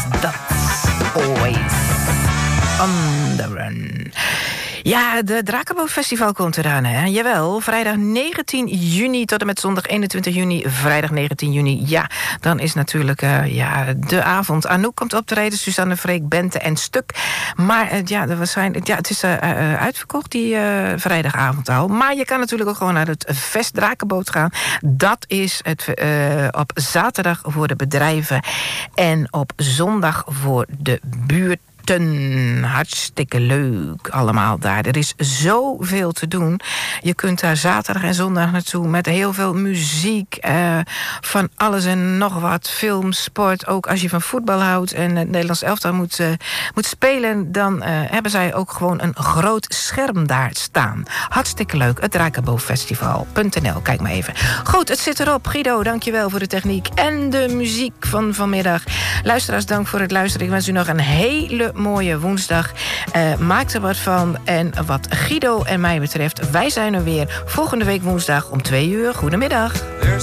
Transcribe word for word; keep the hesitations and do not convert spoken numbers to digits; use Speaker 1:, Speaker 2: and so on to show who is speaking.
Speaker 1: That's always on the run. Ja, de Drakenboot Festival komt eraan, hè? Jawel, vrijdag negentien juni tot en met zondag eenentwintig juni. Vrijdag negentien juni, ja, dan is natuurlijk uh, ja, de avond. Anouk komt optreden, Suzanne Freek, Bente en Stuk. Maar uh, ja, er zijn, ja, het is uh, uh, uitverkocht, die uh, vrijdagavond al. Maar je kan natuurlijk ook gewoon naar het Fest Drakenboot gaan. Dat is het uh, op zaterdag voor de bedrijven en op zondag voor de buurt. Hartstikke leuk allemaal daar. Er is zoveel te doen. Je kunt daar zaterdag en zondag naartoe met heel veel muziek. Uh, van alles en nog wat. Film, sport. Ook als je van voetbal houdt en het Nederlands elftal moet, uh, moet spelen, dan uh, hebben zij ook gewoon een groot scherm daar staan. Hartstikke leuk. Het Drakenbootfestival punt n l. Kijk maar even. Goed, het zit erop. Guido, dankjewel voor de techniek en de muziek van vanmiddag. Luisteraars, dank voor het luisteren. Ik wens u nog een hele mooie woensdag. Uh, maak er wat van. En wat Guido en mij betreft, wij zijn er weer volgende week woensdag om twee uur. Goedemiddag.